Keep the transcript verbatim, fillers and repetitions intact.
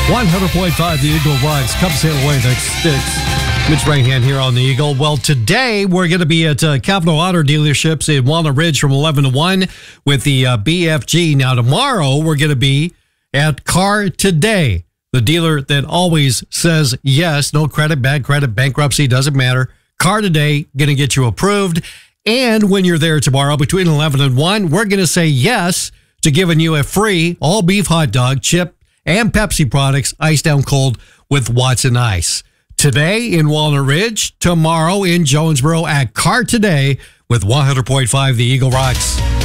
one hundred point five, the Eagle Rocks. Come sail away, next sticks. Mitch Rainhand here on the Eagle. Well, today we're going to be at uh, Capital Auto Dealerships in Walnut Ridge from eleven to one with the uh, B F G. Now, tomorrow we're going to be at Car Today, the dealer that always says yes, no credit, bad credit, bankruptcy, doesn't matter. Car Today, going to get you approved. And when you're there tomorrow between eleven and one, we're going to say yes to giving you a free all-beef hot dog, chip, and Pepsi products, iced down cold with Watson Ice. Today in Walnut Ridge, tomorrow in Jonesboro at Car Today with one hundred point five The Eagle Rocks.